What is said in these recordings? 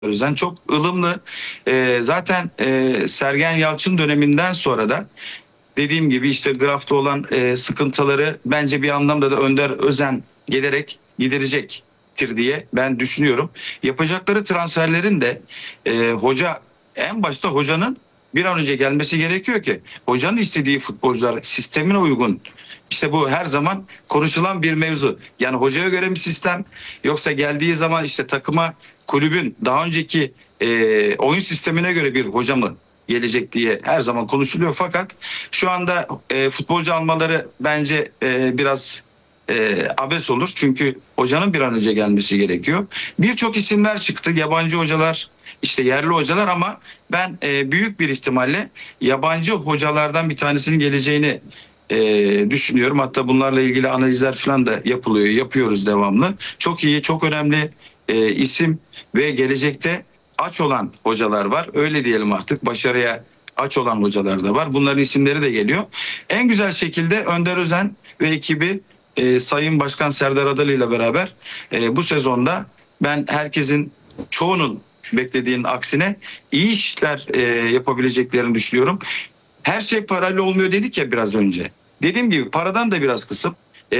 Özen çok ılımlı. Zaten Sergen Yalçın döneminden sonra da dediğim gibi işte Graf'ta olan sıkıntıları bence bir anlamda da Önder Özen gelerek giderecektir diye ben düşünüyorum. Yapacakları transferlerin de hoca, en başta hocanın bir an önce gelmesi gerekiyor ki hocanın istediği futbolcular sistemine uygun. İşte bu her zaman konuşulan bir mevzu. Yani hocaya göre mi sistem, yoksa geldiği zaman işte takıma, kulübün daha önceki oyun sistemine göre bir hoca mı gelecek diye her zaman konuşuluyor. Fakat şu anda futbolcu almaları bence biraz abes olur. Çünkü hocanın bir an önce gelmesi gerekiyor. Birçok isimler çıktı. Yabancı hocalar, işte yerli hocalar, ama ben büyük bir ihtimalle yabancı hocalardan bir tanesinin geleceğini düşünüyorum. Hatta bunlarla ilgili analizler falan da yapılıyor. Yapıyoruz devamlı. Çok iyi, çok önemli isim ve gelecekte aç olan hocalar var. Öyle diyelim artık. Başarıya aç olan hocalar da var. Bunların isimleri de geliyor. En güzel şekilde Önder Özen ve ekibi Sayın Başkan Serdar Adalı ile beraber bu sezonda ben herkesin, çoğunun beklediğinin aksine iyi işler yapabileceklerini düşünüyorum. Her şey parayla olmuyor dedik ya biraz önce. Dediğim gibi paradan da biraz kısıp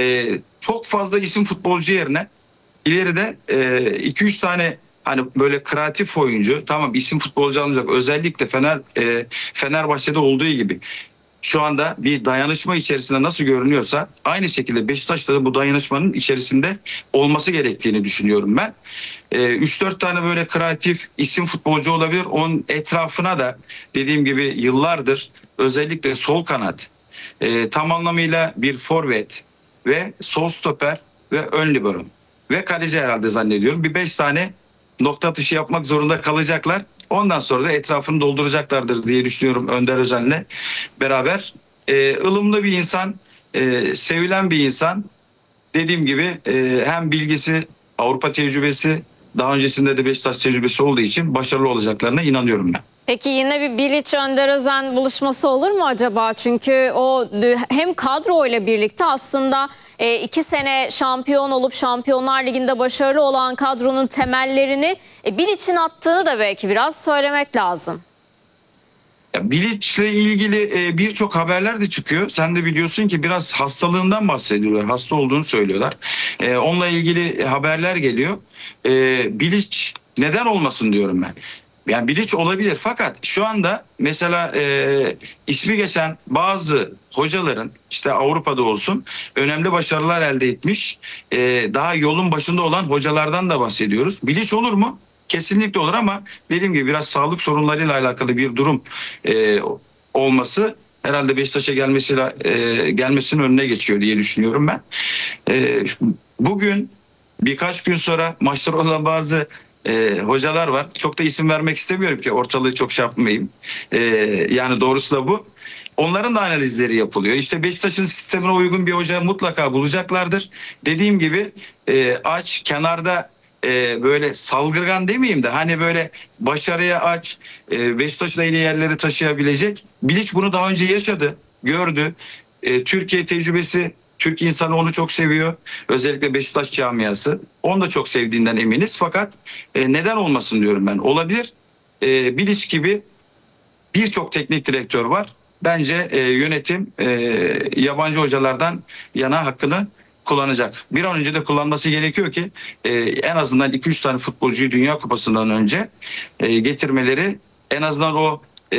çok fazla isim futbolcu yerine ileride 2-3 tane hani böyle kreatif oyuncu, tamam isim futbolcu alınacak, özellikle Fenerbahçe'de olduğu gibi şu anda bir dayanışma içerisinde nasıl görünüyorsa aynı şekilde Beşiktaş'ta da bu dayanışmanın içerisinde olması gerektiğini düşünüyorum ben. 3-4 tane böyle kreatif isim futbolcu olabilir. Onun etrafına da dediğim gibi yıllardır özellikle sol kanat, tam anlamıyla bir forvet ve sol stoper ve ön libero ve kaleci herhalde zannediyorum. Bir 5 tane nokta atışı yapmak zorunda kalacaklar. Ondan sonra da etrafını dolduracaklardır diye düşünüyorum Önder Özen'le beraber. ılımlı bir insan, sevilen bir insan. Dediğim gibi hem bilgisi, Avrupa tecrübesi, daha öncesinde de Beşiktaş tecrübesi olduğu için başarılı olacaklarına inanıyorum ben. Peki yine bir Bilic Önder Özen buluşması olur mu acaba? Çünkü o hem kadro ile birlikte aslında 2 sene şampiyon olup Şampiyonlar Ligi'nde başarılı olan kadronun temellerini Bilic'in attığını da belki biraz söylemek lazım. Bilic'le ilgili birçok haberler de çıkıyor. Sen de biliyorsun ki biraz hastalığından bahsediyorlar. Hasta olduğunu söylüyorlar. Onunla ilgili haberler geliyor. Bilic neden olmasın diyorum ben. Yani Bilic olabilir, fakat şu anda mesela ismi geçen bazı hocaların işte Avrupa'da olsun önemli başarılar elde etmiş, daha yolun başında olan hocalardan da bahsediyoruz. Bilic olur mu? Kesinlikle olur, ama dediğim gibi biraz sağlık sorunlarıyla alakalı bir durum olması herhalde Beşiktaş'a gelmesinin önüne geçiyor diye düşünüyorum ben. Bugün birkaç gün sonra maçlar olan bazı hocalar var. Çok da isim vermek istemiyorum ki ortalığı çok şey yapmayayım. Yani doğrusu da bu. Onların da analizleri yapılıyor. İşte Beşiktaş'ın sistemine uygun bir hoca mutlaka bulacaklardır. Dediğim gibi aç, kenarda böyle saldırgan demeyeyim de hani böyle başarıya aç, Beşiktaş'ı da yeni yerlere taşıyabilecek. Bilic bunu daha önce yaşadı, gördü. Türkiye tecrübesi, Türk insanı onu çok seviyor. Özellikle Beşiktaş camiası. Onu da çok sevdiğinden eminiz. Fakat neden olmasın diyorum ben. Olabilir. Bilic gibi birçok teknik direktör var. Bence yönetim yabancı hocalardan yana hakkını kullanacak. Bir an önce de kullanması gerekiyor ki en azından 2-3 tane futbolcuyu Dünya Kupası'ndan önce getirmeleri, en azından o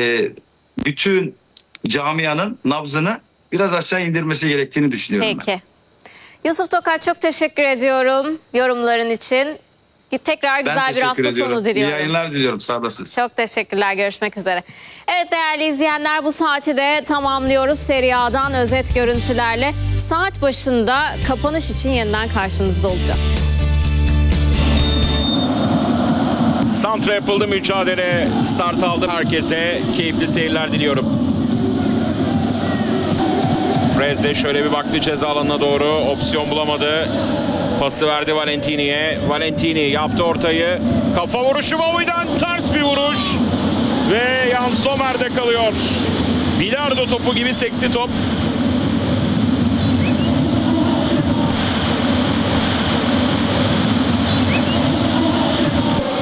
bütün camianın nabzını biraz aşağı indirmesi gerektiğini düşünüyorum. Peki. Yusuf Tokat, çok teşekkür ediyorum yorumların için. Tekrar güzel bir hafta sonu diliyorum. İyi yayınlar diliyorum. Sağ olasın. Çok teşekkürler. Görüşmek üzere. Evet değerli izleyenler, bu saati de tamamlıyoruz. Serie A'dan özet görüntülerle saat başında kapanış için yeniden karşınızda olacağız. Santra yapıldı, mücadele start aldı. Herkese keyifli seyirler diliyorum. Freze şöyle bir baktı ceza alanına doğru. Opsiyon bulamadı. Pası verdi Valentini'ye. Valentini yaptı ortayı. Kafa vuruşu Bowie'den, ters bir vuruş. Ve Yann Sommer'de kalıyor. Bilardo topu gibi sekti top.